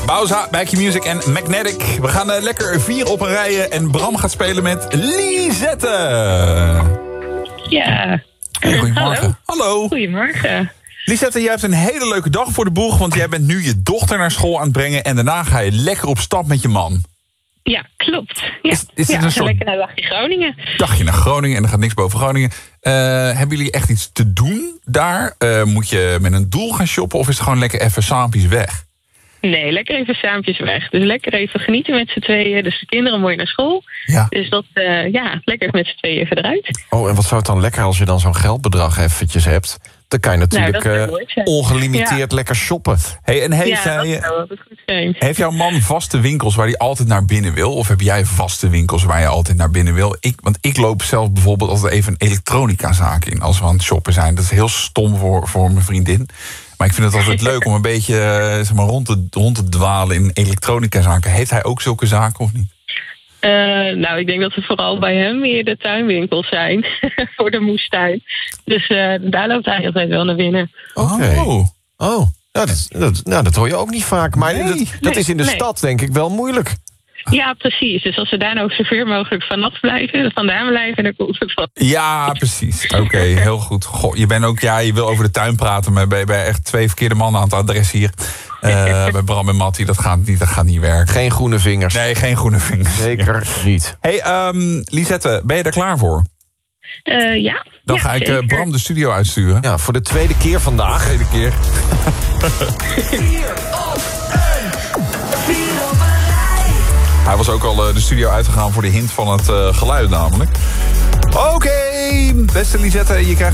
Bauza, Back Your Music en Magnetic. We gaan lekker 4 op een rij en Bram gaat spelen met Lisette. Ja. Hey, goedemorgen. Hallo. Goedemorgen. Lisette, jij hebt een hele leuke dag voor de boeg, want jij bent nu je dochter naar school aan het brengen en daarna ga je lekker op stap met je man. Ja, klopt. Ja. Is dit een soort lekker naar dagje Groningen. Dagje naar Groningen en er gaat niks boven Groningen. Hebben jullie echt iets te doen daar? Moet je met een doel gaan shoppen of is het gewoon lekker even saampjes weg? Nee, lekker even saampjes weg. Dus lekker even genieten met z'n tweeën. Dus de kinderen mooi naar school. Ja. Dus dat, lekker met z'n tweeën even eruit. Oh, en wat zou het dan lekker als je dan zo'n geldbedrag eventjes hebt? Dan kan je natuurlijk ongelimiteerd lekker shoppen. Hey, en dat zou altijd goed zijn. Heeft jouw man vaste winkels waar hij altijd naar binnen wil? Of heb jij vaste winkels waar je altijd naar binnen wil? Want ik loop zelf bijvoorbeeld altijd even een elektronicazaak in als we aan het shoppen zijn. Dat is heel stom voor mijn vriendin. Maar ik vind het altijd leuk om een beetje rond te dwalen in elektronicazaken. Heeft hij ook zulke zaken of niet? Ik denk dat het vooral bij hem meer de tuinwinkels zijn. Voor de moestuin. Dus daar loopt hij altijd wel naar binnen. Oké. Oh. Dat hoor je ook niet vaak. Maar dat is in de stad denk ik wel moeilijk. Ja, precies. Dus als we daar nou zoveel mogelijk vandaan blijven, dan komt het van. Ja, precies. Oké, heel goed. Goh, je bent ook, je wil over de tuin praten, maar ben je echt 2 verkeerde mannen aan het adres hier. Bij Bram en Mattie, dat gaat niet werken. Geen groene vingers. Nee, geen groene vingers. Zeker niet. Hey, Lisette, ben je er klaar voor? Ja. Dan ga ik Bram de studio uitsturen. Ja, voor de 2e keer vandaag. 2e keer. 4 op 1. 4 op een rij. Hij was ook al de studio uitgegaan voor de hint van het geluid namelijk. Oké, beste Lisette, je krijgt